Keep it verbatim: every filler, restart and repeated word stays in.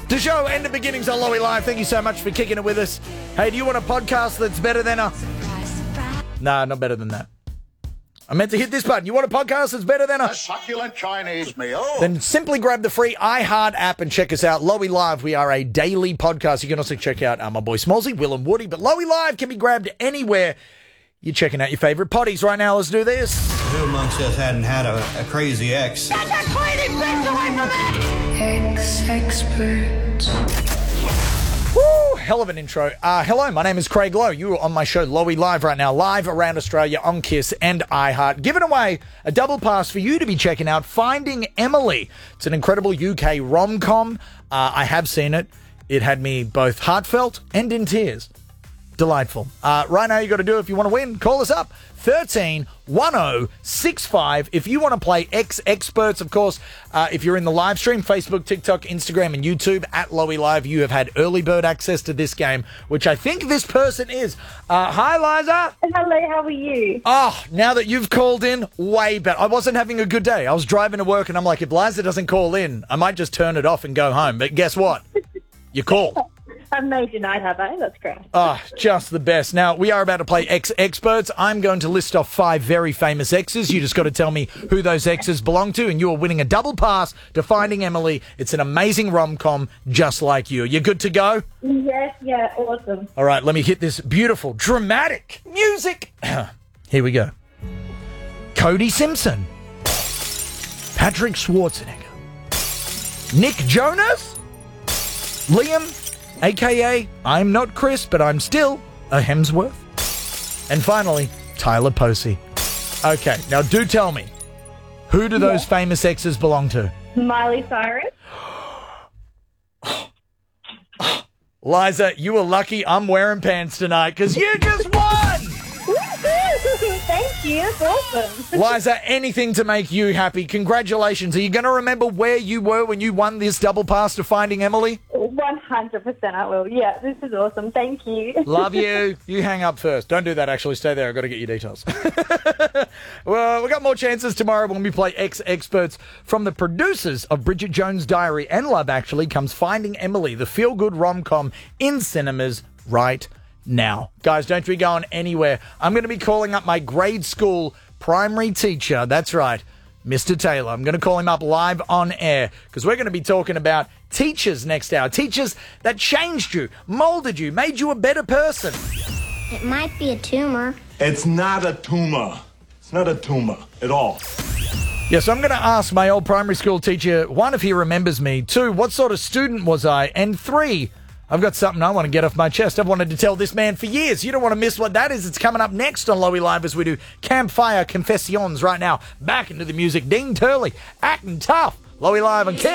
The show and the beginnings on Lowy Live. Thank you so much for kicking it with us. Hey, do you want a podcast that's better than a... Nah, not better than that. I meant to hit this button. You want a podcast that's better than a... A succulent Chinese meal. Then simply grab the free iHeart app and check us out. Lowy Live, we are a daily podcast. You can also check out uh, my boy Smallsy, Will and Woody. But Lowy Live can be grabbed anywhere you're checking out your favourite potties. Right now, let's do this. Who amongst us hadn't had a, a crazy ex? Get that cleaning bitch away from me! Ex-expert. Woo, hell of an intro. Uh, hello, my name is Craig Lowe. You are on my show, Lowy Live, right now, live around Australia on Kiss and iHeart. Giving away a double pass for you to be checking out Finding Emily. It's an incredible U K rom-com. Uh, I have seen it. It had me both heartfelt and in tears. Delightful. Uh, right now, you got to do, if you want to win, call us up. thirteen one oh six five. If you want to play X-Experts, of course, uh, if you're in the live stream, Facebook, TikTok, Instagram, and YouTube, at Lowy Live, you have had early bird access to this game, which I think this person is. Uh, hi, Liza. Hello, how are you? Oh, now that you've called in, way better. I wasn't having a good day. I was driving to work, and I'm like, if Liza doesn't call in, I might just turn it off and go home. But guess what? You called. I've made your night, have I? That's great. Oh, just the best. Now, we are about to play X-Experts. I'm going to list off five very famous exes. You just got to tell me who those exes belong to, and you are winning a double pass to Finding Emily. It's an amazing rom-com just like you. You good to go? Yes, yeah, awesome. All right, let me hit this beautiful, dramatic music. Here we go. Cody Simpson. Patrick Schwarzenegger. Nick Jonas. Liam, a k a. I'm not Chris, but I'm still a Hemsworth. And finally, Tyler Posey. Okay, now do tell me, who do those yeah. famous exes belong to? Miley Cyrus. Liza, you were lucky I'm wearing pants tonight because you just won! Thank you, that's awesome. Liza, anything to make you happy. Congratulations. Are you going to remember where you were when you won this double pass to Finding Emily? one hundred percent I will. Yeah, this is awesome. Thank you. Love you. You hang up first. Don't do that, actually. Stay there. I've got to get your details. Well, we've got more chances tomorrow when we play X-Experts. From the producers of Bridget Jones' Diary and Love Actually comes Finding Emily, the feel-good rom-com in cinemas right now. Guys, don't be going anywhere. I'm going to be calling up my grade school primary teacher. That's right, Mister Taylor. I'm going to call him up live on air because we're going to be talking about teachers next hour. Teachers that changed you, molded you, made you a better person. It might be a tumor. It's not a tumor. It's not a tumor at all. Yeah, so I'm going to ask my old primary school teacher, one, if he remembers me, two, what sort of student was I, and three, I've got something I want to get off my chest. I've wanted to tell this man for years. You don't want to miss what that is. It's coming up next on Lowy Live as we do Campfire Confessions right now. Back into the music. Dean Turley, acting tough. Lowy Live on Kiss.